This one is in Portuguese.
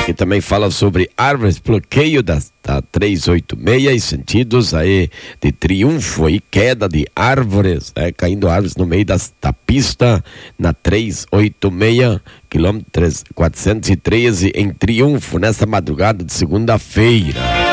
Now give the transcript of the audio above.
que também fala sobre árvores, bloqueio da 386 e sentidos aí de triunfo e queda de árvores, caindo árvores no meio da pista na 386, quilômetros 413 em Triunfo, nesta madrugada de segunda-feira.